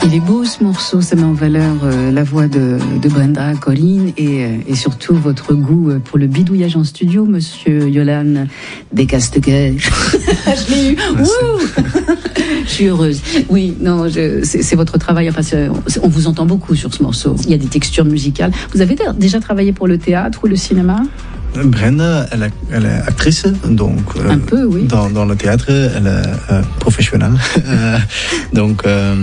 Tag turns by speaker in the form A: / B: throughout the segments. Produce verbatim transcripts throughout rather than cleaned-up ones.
A: Il est beau ce morceau, ça met en valeur euh, la voix de, de Brenda Collin et, euh, et surtout votre goût pour le bidouillage en studio, monsieur Yolan Descasteguet. Je l'ai eu. Je suis heureuse. Oui, non, je, c'est, c'est votre travail. Enfin, c'est, on vous entend beaucoup sur ce morceau. Il y a des textures musicales. Vous avez déjà travaillé pour le théâtre ou le cinéma ?
B: Brenda, elle est, elle est actrice, donc euh,
A: un peu, oui.
B: Dans, dans le théâtre, elle est euh, professionnelle. donc, euh,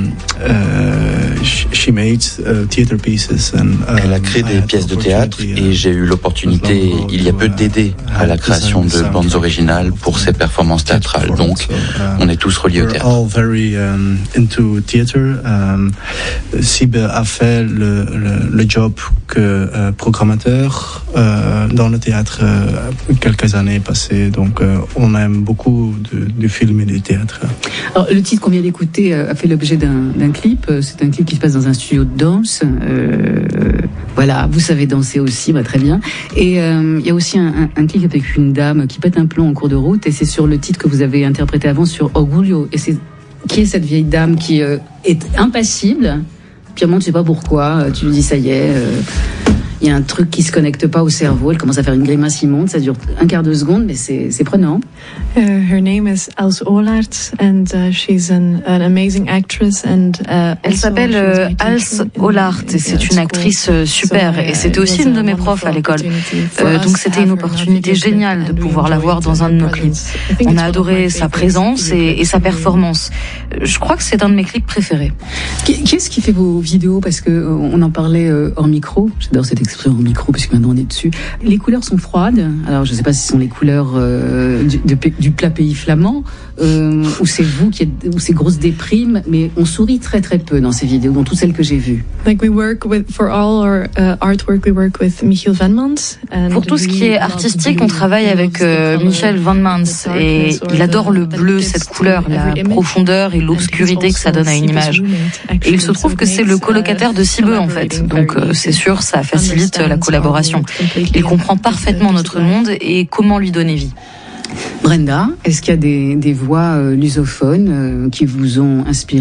B: euh, she made uh, theater pieces. And, uh,
C: elle a créé des pièces de théâtre et j'ai eu l'opportunité, il y a peu, d'aider à la création de bandes originales pour ces performances théâtrales. Donc, on est tous reliés au théâtre.
B: All very um, into theater. Um, Sibe a fait le, le, le job que euh, programmateur euh, dans le théâtre. Euh, quelques années passées, donc euh, on aime beaucoup de, du film et du théâtre.
A: Alors, le titre qu'on vient d'écouter euh, a fait l'objet d'un, d'un clip. C'est un clip qui se passe dans un studio de danse. Euh, voilà, vous savez danser aussi, bah, très bien. Et il euh, y a aussi un, un, un clip avec une dame qui pète un plomb en cours de route, et c'est sur le titre que vous avez interprété avant, sur Orgullo. Et c'est qui est cette vieille dame qui euh, est impassible. Puis à un moment, tu sais pas pourquoi. Tu lui dis ça y est. Euh, Il y a un truc qui se connecte pas au cerveau. Elle commence à faire une grimace immonde. Ça dure un quart de seconde, mais c'est, c'est prenant.
D: Uh, her name is Els Olaert, and uh, she's an, an amazing actress. And uh,
E: elle s'appelle euh, Els Olaert et c'est une actrice euh, super. Et c'était aussi une de mes profs à l'école. Euh, donc c'était une opportunité géniale de pouvoir la voir dans un de nos clips. On a adoré sa présence et, et sa performance. Je crois que c'est un de mes clips préférés.
A: Qu'est-ce qui fait vos vidéos ? Parce que on en parlait hors micro. J'adore cette expression hors micro puisque maintenant on est dessus. Les couleurs sont froides. Alors je ne sais pas si ce sont les couleurs euh, du, de, du plat pays flamand euh, ou c'est vous qui êtes, ou c'est grosse déprime. Mais on sourit très très peu dans ces vidéos, dans toutes celles que j'ai vues.
D: Like we work with for all our uh, artwork, we work with Michiel Venkmans.
E: Pour tout ce qui est artistique, on travaille avec euh, Michiel Venkmans et il adore le bleu, cette couleur, la profondeur et l'obscurité que ça donne à une image. Et il se trouve que c'est le colocataire de Sibe en fait, donc euh, c'est sûr, ça facilite la collaboration. Il comprend parfaitement notre monde et comment lui donner vie.
A: Brenda, est-ce qu'il y a des, des voix euh, lusophones euh, qui vous ont inspiré ?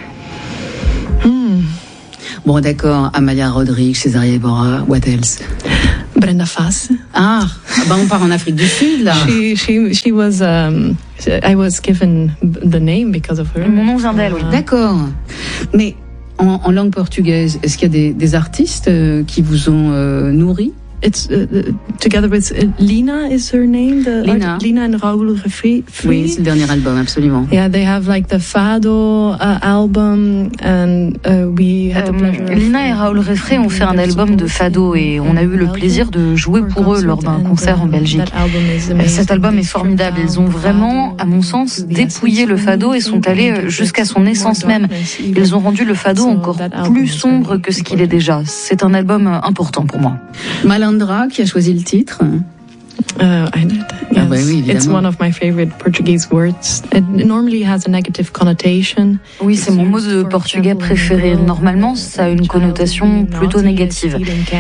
D: hmm.
A: Bon, d'accord, Amalia Rodrigues, Césaria Évora, what else ?
D: Brenda Fassie.
A: Ah, bah on part en Afrique du Sud là.
D: She, she, she was, um, I was given the name because of her.
E: Mon nom vient d'elle, oui.
A: D'accord. Mais en, en langue portugaise, est-ce qu'il y a des, des artistes euh, qui vous ont euh, nourri?
D: It's uh, uh, together with uh, Lina is her name. The
A: Lina.
D: Art, Lina and Raoul Refri.
A: Oui, c'est le dernier album, absolument.
D: Yeah, they have like the Fado uh, album, and uh, we had the pleasure.
E: Euh, Lina et Raoul Refri ont fait un album de Fado et on a eu le plaisir de jouer pour eux lors d'un concert en Belgique. Cet album est formidable. Ils ont vraiment, à mon sens, dépouillé le Fado et sont allés jusqu'à son essence même. Ils ont rendu le Fado encore plus sombre que ce qu'il est déjà. C'est un album important pour moi.
A: Malandra qui a choisi le titre.
D: Uh, I know that. Yes.
A: Ah bah oui,
D: it's one of my favorite Portuguese words. It normally has a negative connotation.
E: Oui, c'est mon mot de portugais préféré. Normalement, ça a une connotation plutôt négative.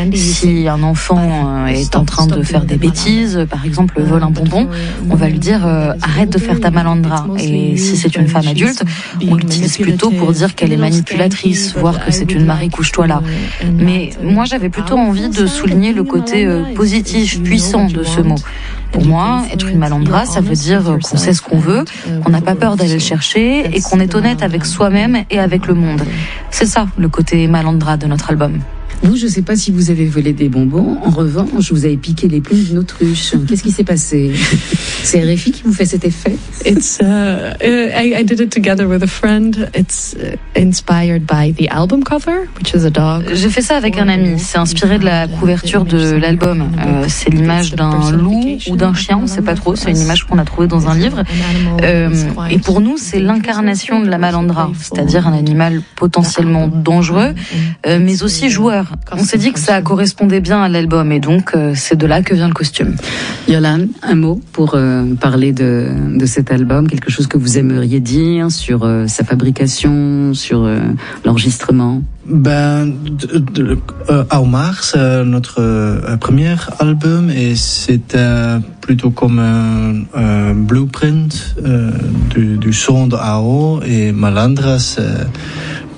E: Si un enfant est en train de faire des bêtises, par exemple vole un bonbon, on va lui dire euh, arrête de faire ta malandra. Et si c'est une femme adulte, on l'utilise plutôt pour dire qu'elle est manipulatrice, voire que c'est une Marie couche-toi là. Mais moi, j'avais plutôt envie de souligner le côté euh, positif, puissant de ce mot. Pour moi, être une malandra, ça veut dire qu'on sait ce qu'on veut, qu'on n'a pas peur d'aller le chercher et qu'on est honnête avec soi-même et avec le monde. C'est ça, le côté malandra de notre album.
A: Vous, je ne sais pas si vous avez volé des bonbons. En revanche, vous avez piqué les plumes d'une autruche. Qu'est-ce qui s'est passé? C'est R F I qui vous fait cet effet?
D: It's uh, I, I did it together with a friend. It's uh, inspired by the album cover, which is a dog.
E: J'ai fait ça avec un ami. C'est inspiré de la couverture de l'album. Euh, c'est l'image d'un loup ou d'un chien, on ne sait pas trop. C'est une image qu'on a trouvée dans un livre. Euh, et pour nous, c'est l'incarnation de la malandra, c'est-à-dire un animal potentiellement dangereux, euh, mais aussi joueur. On s'est dit que ça correspondait bien à l'album et donc euh, c'est de là que vient le costume.
A: Yolan, un mot pour euh, parler de, de cet album, quelque chose que vous aimeriez dire sur euh, sa fabrication, sur euh, l'enregistrement?
B: Ben, de, de, euh, Aumar, c'est notre euh, premier album et c'était plutôt comme un, un blueprint euh, du, du son de A O et Malandra, c'est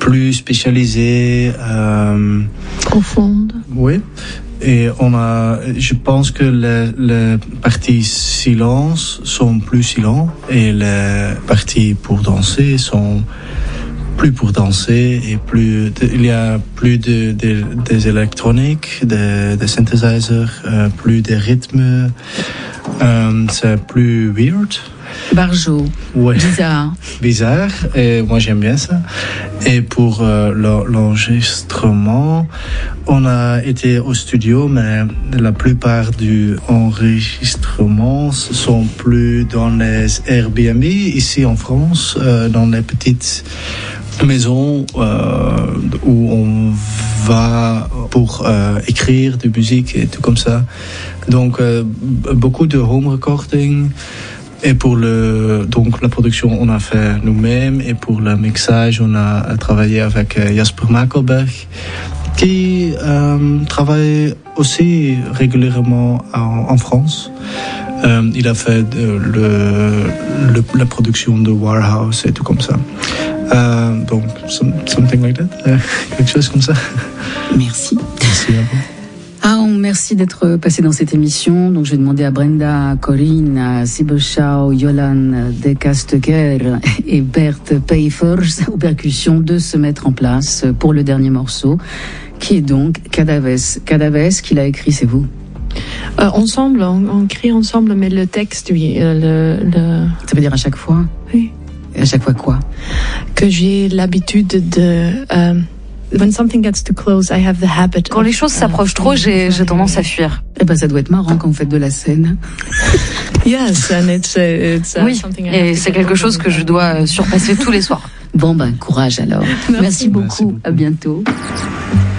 B: plus spécialisée. Euh,
D: Profonde.
B: Oui. Et on a, je pense que les, les parties silence sont plus silents et les parties pour danser sont plus pour danser et plus, il y a plus de, de des électroniques, des, des synthesizers, euh, plus des rythmes, euh, c'est plus weird.
A: Barjo,
B: ouais.
A: bizarre.
B: Bizarre, et moi j'aime bien ça. Et pour euh, l'enregistrement, on a été au studio, mais la plupart du enregistrement sont plus dans les Airbnb, ici en France, euh, dans les petites maisons euh, où on va pour euh, écrire de musique et tout comme ça. Donc euh, beaucoup de home recording. Et pour le, donc la production, on a fait nous-mêmes. Et pour le mixage, on a travaillé avec Jasper Makelberg, qui euh, travaille aussi régulièrement en, en France. Euh, il a fait de, le, le, la production de Warhouse et tout comme ça. Euh, donc, some, something like that. Euh, quelque chose comme ça.
A: Merci.
B: Merci à vous.
A: Ah, merci d'être passé dans cette émission. Donc, je vais demander à Brenda, Corinne, à Sibelschau, Jolan De Casteker et Berthe Peifers aux percussions de se mettre en place pour le dernier morceau, qui est donc Cadaves. Cadaves, qui l'a écrit, c'est vous?
D: Euh, ensemble, on, on crie ensemble, mais le texte, oui. Euh, le, le...
A: Ça veut dire à chaque fois?
D: Oui.
A: Et à chaque fois quoi?
D: Que j'ai l'habitude de... Euh, When something gets too close, I have the habit.
E: Quand les choses s'approchent trop, j'ai, j'ai tendance à fuir.
A: Eh ben, ça doit être marrant quand vous faites de la scène.
D: Yes, and it's, uh, it's uh,
E: oui,
D: something I
E: et c'est quelque chose que je dois surpasser tous les soirs.
A: Bon ben, courage alors. Merci, Merci beaucoup. Merci beaucoup. À bientôt.